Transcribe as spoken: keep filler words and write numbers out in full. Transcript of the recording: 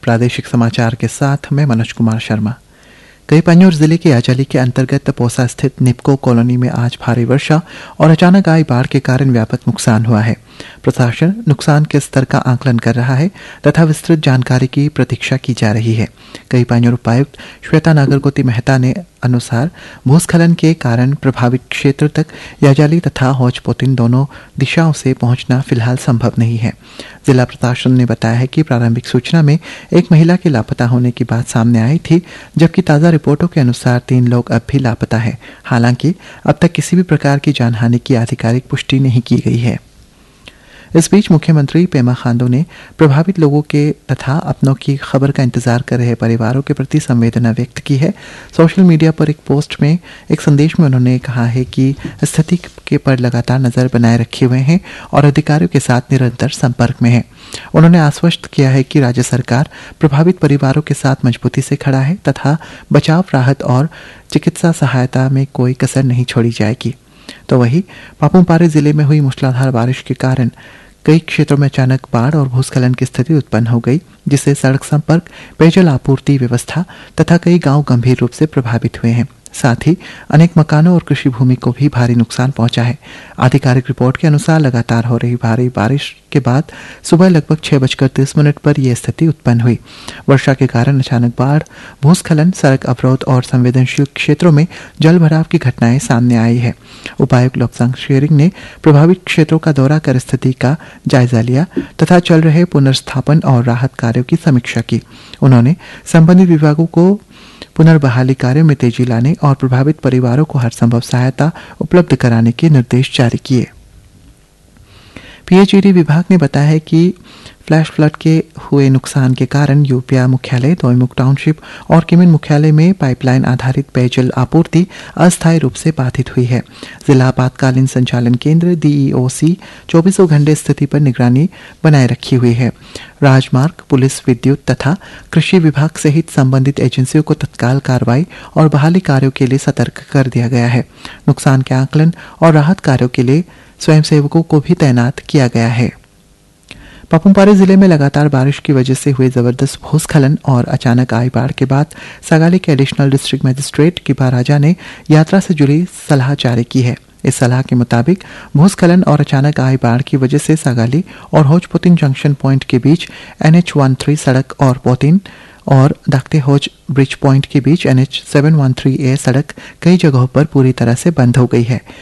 प्रादेशिक समाचार के साथ मैं मनोज कुमार शर्मा। कई पन्नूर जिले के याजाली के अंतर्गत पोसा स्थित निपको कॉलोनी में आज भारी वर्षा और अचानक आई बाढ़ के कारण व्यापक नुकसान हुआ है। प्रशासन नुकसान के स्तर का आकलन कर रहा है तथा विस्तृत जानकारी की प्रतीक्षा की जा रही है। कई पन्नूर उपायुक्त श्वेता नागरगोती मेहता ने अनुसार भूस्खलन के कारण प्रभावित क्षेत्र तक याजाली तथा हौज-पोतिन दोनों दिशाओं से पहुंचना फिलहाल संभव नहीं है। जिला प्रशासन ने बताया है कि प्रारंभिक सूचना में एक महिला के लापता होने की बात सामने आई थी, जबकि ताज़ा रिपोर्टों के अनुसार तीन लोग अब भी लापता हैं। हालांकि अब तक किसी भी प्रकार की जानहानि की आधिकारिक पुष्टि नहीं की गई है। इस बीच मुख्यमंत्री पेमा खांडू ने प्रभावित लोगों के तथा अपनों की खबर का इंतजार कर रहे परिवारों के प्रति संवेदना व्यक्त की है। सोशल मीडिया पर एक पोस्ट में एक संदेश में उन्होंने कहा है कि स्थिति के पर लगातार नजर बनाए रखे हुए हैं और अधिकारियों के साथ निरंतर संपर्क में है। उन्होंने आश्वस्त किया है कि राज्य सरकार प्रभावित परिवारों के साथ मजबूती से खड़ा है तथा बचाव, राहत और चिकित्सा सहायता में कोई कसर नहीं छोड़ी जाएगी। तो वहीं पापुम-पारे जिले में हुई मूसलाधार बारिश के कारण कई क्षेत्रों में अचानक बाढ़ और भूस्खलन की स्थिति उत्पन्न हो गई, जिससे सड़क संपर्क, पेयजल आपूर्ति व्यवस्था तथा कई गांव गंभीर रूप से प्रभावित हुए हैं। साथ ही अनेक मकानों और कृषि भूमि को भी भारी नुकसान पहुंचा है। आधिकारिक रिपोर्ट के अनुसार लगातार हो रही भारी बारिश के बाद सुबह लगभग छह बजकर तीस मिनट पर यह स्थिति उत्पन्न हुई। वर्षा के कारण अचानक बाढ़, भूस्खलन, सड़क अवरोध और संवेदनशील क्षेत्रों में जल भराव की घटनाएं सामने आई है। उपायुक्त लोकसांग शेरिंग ने प्रभावित क्षेत्रों का दौरा कर स्थिति का जायजा लिया तथा चल रहे पुनर्स्थापन और राहत कार्यों की समीक्षा की। उन्होंने संबंधित विभागों को पुनर्बहाली कार्य में तेजी लाने और प्रभावित परिवारों को हर संभव सहायता उपलब्ध कराने के निर्देश जारी किए। पीएचईडी विभाग ने बताया है कि फ्लैश फ्लड के हुए नुकसान के कारण यूपिया मुख्यालय, दोईमुख टाउनशिप और किमिन मुख्यालय में पाइपलाइन आधारित पेयजल आपूर्ति अस्थायी रूप से बाधित हुई है। जिला आपातकालीन संचालन केंद्र डीईओसी चौबीसों घंटे स्थिति पर निगरानी बनाए रखी हुई है। राजमार्ग, पुलिस, विद्युत तथा कृषि विभाग सहित संबंधित एजेंसियों को तत्काल कार्रवाई और बहाली कार्यों के लिए सतर्क कर दिया गया है। नुकसान के आकलन और राहत कार्यों के लिए स्वयंसेवकों को भी तैनात किया गया है। पापुम-पारे जिले में लगातार बारिश की वजह से हुए जबरदस्त भूस्खलन और अचानक आई बाढ़ के बाद सागाली के एडिशनल डिस्ट्रिक्ट मजिस्ट्रेट किबा राजा ने यात्रा से जुड़ी सलाह जारी की है। इस सलाह के मुताबिक भूस्खलन और अचानक आई बाढ़ की वजह से सागाली और हौज-पोतिन जंक्शन पॉइंट के बीच एन एच तेरह सड़क और पोतिन और दाख्ते हौज ब्रिज पॉइंट के बीच एन एच सात सौ तेरह ए सड़क कई जगहों पर पूरी तरह से बंद हो गई है।